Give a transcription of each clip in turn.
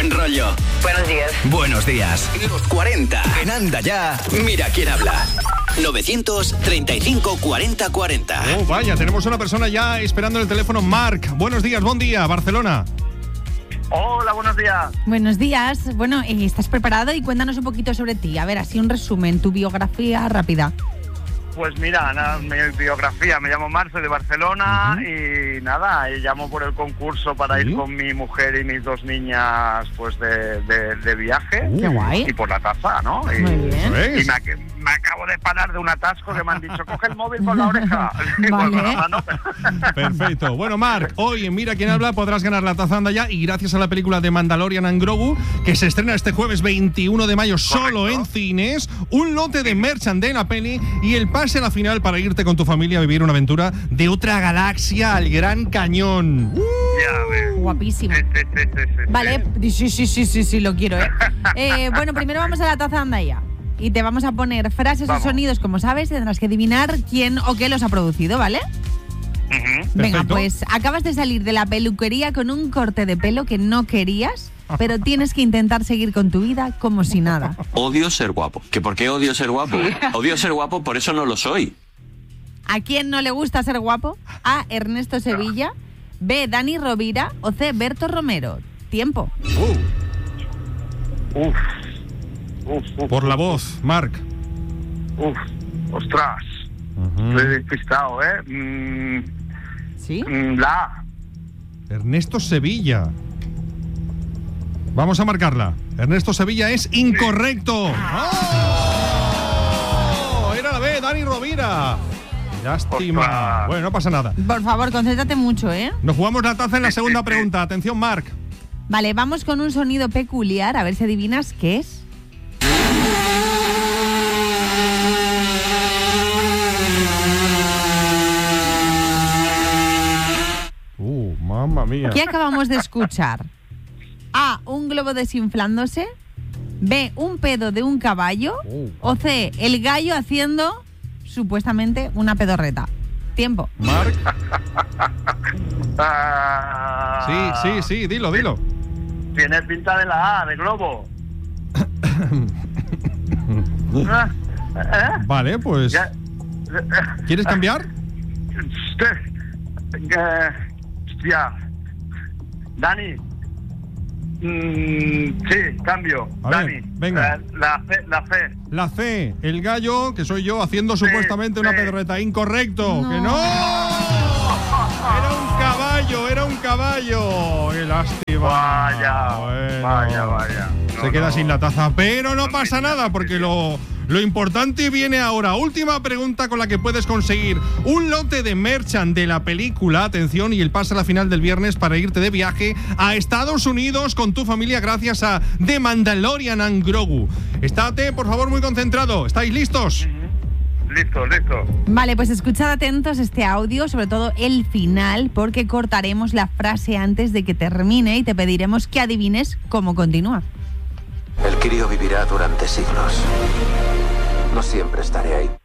buen rollo. Buenos días. Buenos días. Los 40 en Anda Ya. Mira quién habla. 935 40 40. Oh, vaya, tenemos una persona ya esperando en el teléfono. Marc, buenos días, buen día, Barcelona. Hola, buenos días. Buenos días. Bueno, ¿estás preparado? Y cuéntanos un poquito sobre ti. A ver, así un resumen, tu biografía rápida. Pues mira, mi biografía, me llamo Marc, soy de Barcelona y nada, y llamo por el concurso para ir con mi mujer y mis 2 niñas pues de viaje. Qué guay. Y por la taza, ¿no? Muy bien. Y me acabo de parar de un atasco que me han dicho, coge el móvil con la oreja. Vale. Con la mano. Perfecto. Bueno, Marc, hoy en Mira quién habla podrás ganar la taza Anda Ya y gracias a la película de Mandalorian and Grogu, que se estrena este jueves 21 de mayo solo en cines, un lote de merchan de la peli y el pase a la final para irte con tu familia a vivir una aventura de otra galaxia al Gran Cañón. Ya ves. Guapísimo. Sí. Vale, sí, lo quiero, ¿eh? Bueno, primero vamos a la taza Anda Ya. Y te vamos a poner frases o sonidos, como sabes, tendrás que adivinar quién o qué los ha producido, ¿vale? Venga, pues acabas de salir de la peluquería con un corte de pelo que no querías, pero tienes que intentar seguir con tu vida como si nada. Odio ser guapo. ¿Que por qué odio ser guapo? Odio ser guapo, por eso no lo soy. ¿A quién no le gusta ser guapo? A. Ernesto Sevilla, B. Dani Rovira o C. Berto Romero. Tiempo. Uf. Por la voz, Marc. Ostras. Estoy despistado, ¿eh? ¿Sí? La A. Ernesto Sevilla. Vamos a marcarla. Ernesto Sevilla es incorrecto. ¡Oh! Era la B, Dani Rovira. Lástima. Ostras. Bueno, no pasa nada. Por favor, concéntrate mucho, ¿eh? Nos jugamos la taza en la segunda pregunta. Atención, Marc. Vale, vamos con un sonido peculiar, a ver si adivinas qué es. Mamma mía. ¿Qué acabamos de escuchar? A. Un globo desinflándose. B. Un pedo de un caballo. O C. El gallo haciendo, supuestamente, una pedorreta. Tiempo. Marc. Sí, dilo. Tiene pinta de la A, de globo. Vale, pues. ¿Quieres cambiar? Hostia. Dani. Sí, cambio. A ver, Dani. venga. La C. La C, el gallo, que soy yo, haciendo supuestamente una pedorreta. Incorrecto. No. ¡Que no! Era un caballo. ¡Qué lástima! Vaya. Bueno, Vaya. Se queda sin la taza, pero no pasa nada porque lo importante viene ahora. Última pregunta con la que puedes conseguir un lote de merchan de la película, atención, y el pase a la final del viernes para irte de viaje a Estados Unidos con tu familia gracias a The Mandalorian and Grogu. Estate, por favor, muy concentrado. ¿Estáis listos? Listo. Vale, pues escuchad atentos este audio, sobre todo el final, porque cortaremos la frase antes de que termine y te pediremos que adivines cómo continúa. El crío vivirá durante siglos. No siempre estaré ahí.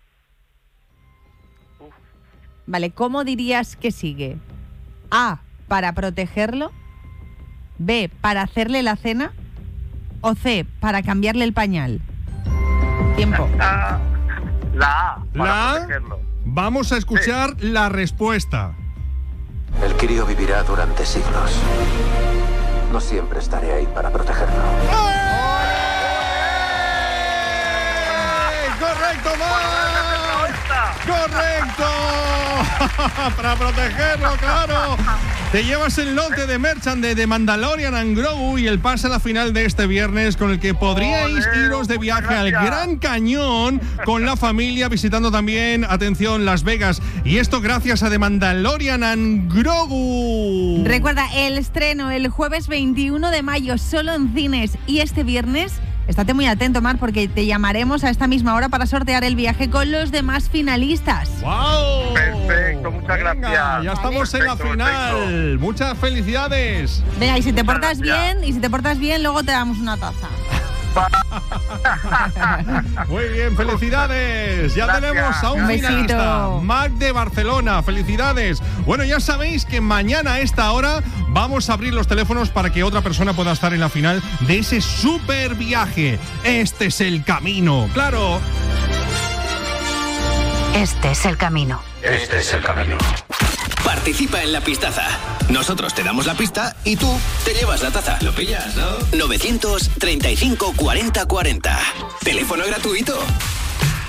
Vale, ¿cómo dirías que sigue? A, para protegerlo. B, para hacerle la cena. O C, para cambiarle el pañal. Tiempo. La A, para La A. protegerlo. Vamos a escuchar la respuesta. El crío vivirá durante siglos. No siempre estaré ahí para protegerlo. ¡Correcto, Marc! ¡Correcto! Para protegerlo, claro. Te llevas el lote de merchan de The Mandalorian and Grogu y el pase a la final de este viernes con el que podríais iros de viaje al Gran Cañón con la familia, visitando también, atención, Las Vegas. Y esto gracias a The Mandalorian and Grogu. Recuerda, el estreno el jueves 21 de mayo solo en cines y este viernes. Estate muy atento, Mar, porque te llamaremos a esta misma hora para sortear el viaje con los demás finalistas. ¡Wow! Perfecto, muchas gracias. Ya estamos en la final. Perfecto. Muchas felicidades. Venga, y si te portas gracias. bien, luego te damos una taza. Muy bien, felicidades. Ya Gracias. tenemos a un finalista, Marc de Barcelona. Felicidades. Bueno, ya sabéis que mañana a esta hora vamos a abrir los teléfonos para que otra persona pueda estar en la final de ese super viaje. Este es el camino, claro. Este es el camino. Este es el camino. Participa en la pistaza. Nosotros te damos la pista y tú te llevas la taza. ¿Lo pillas, no? 935 40 40. Teléfono gratuito.